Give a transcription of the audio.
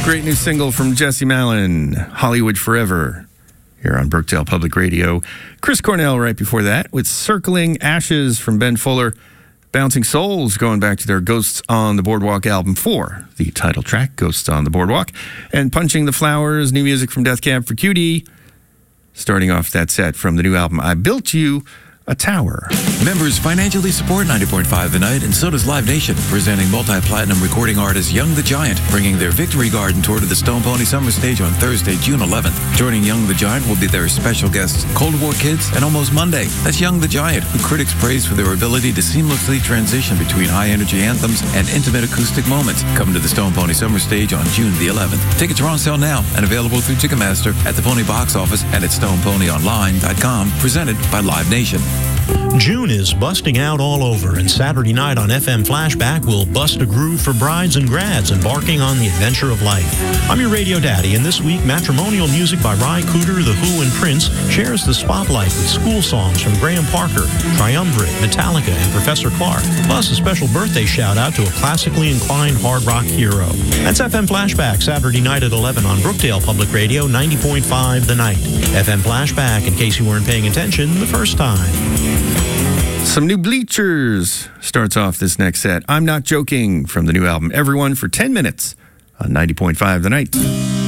Great new single from Jesse Malin, Hollywood Forever, here on Brookdale Public Radio. Chris Cornell right before that with Circling Ashes from Ben Fuller. Bouncing Souls going back to their Ghosts on the Boardwalk album 4, the title track, Ghosts on the Boardwalk. And Punching the Flowers, new music from Death Cab for Cutie. Starting off that set from the new album, I Built You a Tower. Members financially support 90.5 The Night, and so does Live Nation, presenting multi-platinum recording artist Young the Giant, bringing their Victory Garden tour to the Stone Pony Summer Stage on Thursday, June 11th. Joining Young the Giant will be their special guests, Cold War Kids and Almost Monday. That's Young the Giant, who critics praise for their ability to seamlessly transition between high-energy anthems and intimate acoustic moments. Coming to the Stone Pony Summer Stage on June the 11th. Tickets are on sale now and available through Ticketmaster, at the Pony Box Office, and at StonePonyOnline.com, presented by Live Nation. June is busting out all over, and Saturday night on FM Flashback will bust a groove for brides and grads embarking on the adventure of life. I'm your radio daddy, and this week, matrimonial music by Ry Cooder, The Who, and Prince shares the spotlight with school songs from Graham Parker, Triumvirate, Metallica, and Professor Clark, plus a special birthday shout-out to a classically inclined hard rock hero. That's FM Flashback, Saturday night at 11 on Brookdale Public Radio, 90.5 The Night. FM Flashback, in case you weren't paying attention the first time. Some new Bleachers starts off this next set. I'm Not Joking from the new album Everyone for 10 minutes on 90.5 The Night.